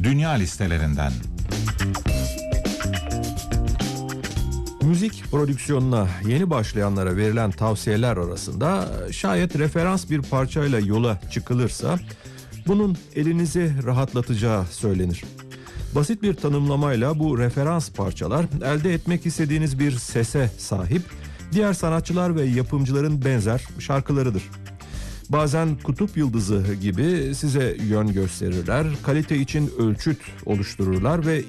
Dünya listelerinden. Müzik prodüksiyonuna yeni başlayanlara verilen tavsiyeler arasında şayet referans bir parçayla yola çıkılırsa bunun elinizi rahatlatacağı söylenir. Basit bir tanımlamayla bu referans parçalar elde etmek istediğiniz bir sese sahip diğer sanatçılar ve yapımcıların benzer şarkılarıdır. Bazen kutup yıldızı gibi size yön gösterirler, kalite için ölçüt oluştururlar ve